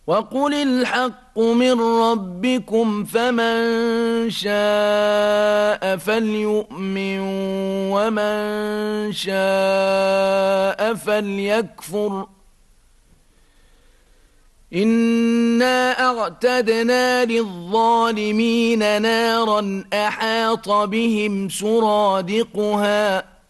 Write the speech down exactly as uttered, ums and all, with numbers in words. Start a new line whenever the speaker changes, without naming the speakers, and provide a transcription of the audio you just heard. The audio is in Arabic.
وقل الحق من ربكم فمن شاء فليؤمن ومن شاء فليكفر إنا أعتدنا للظالمين نارا أحاط بهم سرادقها